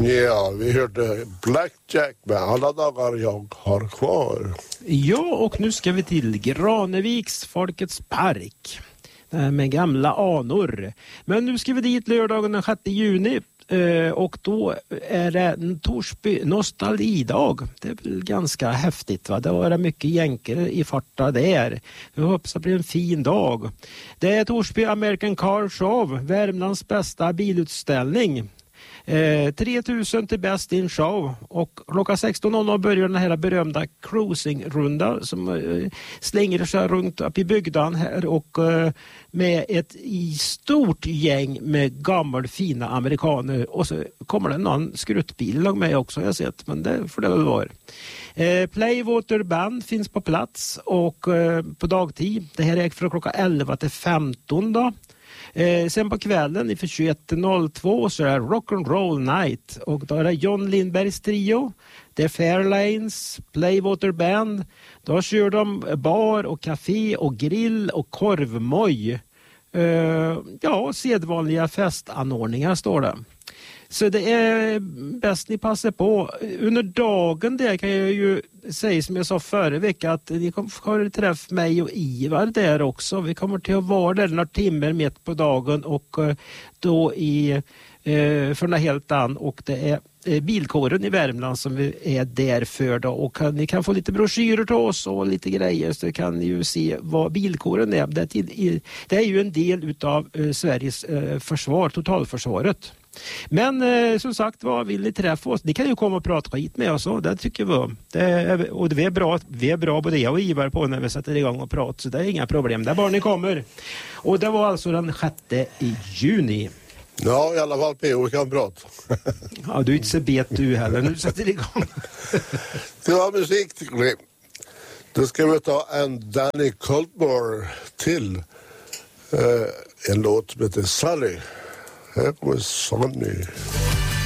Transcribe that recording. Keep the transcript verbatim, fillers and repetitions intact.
Ja, vi hörde Blackjack med Alla dagar jag har kvar. Ja, och nu ska vi till Graneviks Folkets park med gamla anor. Men nu ska vi dit lördagen den sjätte juni. Och då är det en Torsby nostalgidag. Det är väl ganska häftigt, va? Det var det mycket jänker i farta där. Vi hoppas att det blir en fin dag. Det är Torsby American Car Show, Värmlands bästa bilutställning. Eh, tre tusen till bäst in show, och klockan sexton noll noll börjar den här berömda cruising-runda som eh, slänger sig runt upp i bygden här, och eh, med ett i stort gäng med gammal fina amerikaner, och så kommer det någon skruttbil lag med också, jag har sett, men det får det väl vara. Eh, Playwater Band finns på plats och eh, på dagtid. Det här är från klockan elva till femton då. Eh, sen på kvällen i för tjugoett noll två så är det Rock'n'Roll Night, och då är det John Lindbergs trio, det är Fairlanes, Playwater Band. Då kör de bar och café och grill och korvmoj. Eh, ja, sedvanliga festanordningar står det. Så det är bäst ni passar på. Under dagen där kan jag ju säga som jag sa förra veckan att ni kommer att träffa mig och Ivar där också. Vi kommer till att vara där några timmar mitt på dagen, och då i eh, för något helt annat, och det är eh, bilkåren i Värmland som vi är där för då, och kan, ni kan få lite broschyrer till oss och lite grejer, så kan ni ju se vad bilkåren är. Det är, det är ju en del utav eh, Sveriges eh, försvar, totalförsvaret. Men eh, som sagt, vad vill ni träffa oss? Ni kan ju komma och prata skit med oss, och det tycker vi. Det är, och det är bra, vi är bra både jag och Ivar på när vi sätter igång och pratar, så det är inga problem. Det är bara ni kommer. Och det var alltså den sjätte juni. Ja, i alla fall P O kan prata. Ja, du är inte så bet du heller. Nu sätter igång. Det var musik, tycker vi. Då ska vi ta en Danny Cultmore till. Uh, en låt som heter Sally. Här kommer Sonny.